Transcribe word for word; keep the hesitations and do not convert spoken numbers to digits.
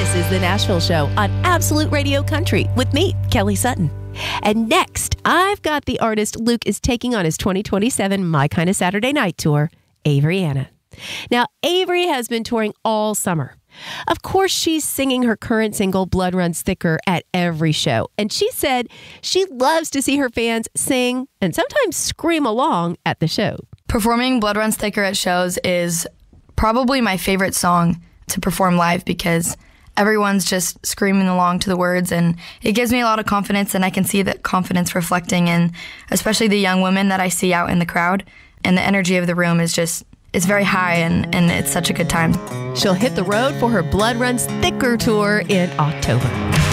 This is the Nashville Show on Absolute Radio Country with me, Kelly Sutton. And next, I've got the artist Luke is taking on his twenty twenty-seven My Kind of Saturday Night tour, Avery Anna. Now, Avery has been touring all summer. Of course, she's singing her current single, Blood Runs Thicker, at every show. And she said she loves to see her fans sing and sometimes scream along at the show. Performing Blood Runs Thicker at shows is probably my favorite song to perform live because everyone's just screaming along to the words, and it gives me a lot of confidence, and I can see that confidence reflecting in especially the young women that I see out in the crowd, and the energy of the room is just, it's very high, and, and it's such a good time. She'll hit the road for her Blood Runs Thicker tour in October.